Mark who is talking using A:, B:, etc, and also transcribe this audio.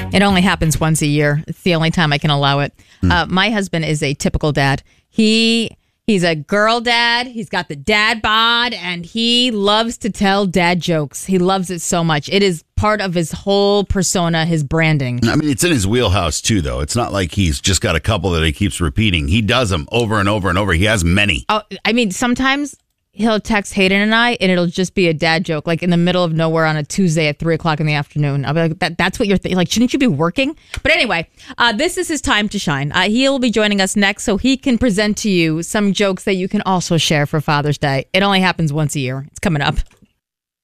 A: It only happens once a year. It's the only time I can allow it. My husband is a typical dad. He's a girl dad. He's got the dad bod, and he loves to tell dad jokes. He loves it so much. It is part of his whole persona, his branding.
B: I mean, it's in his wheelhouse, too, though. It's not like he's just got a couple that he keeps repeating. He does them over and over and over. He has many.
A: Oh, I mean, sometimes he'll text Hayden and I, and it'll just be a dad joke, like in the middle of nowhere on a Tuesday at 3:00 in the afternoon. I'll be like, that's what you're thinking. Like, shouldn't you be working? But anyway, this is his time to shine. He'll be joining us next so he can present to you some jokes that you can also share for Father's Day. It only happens once a year. It's coming up.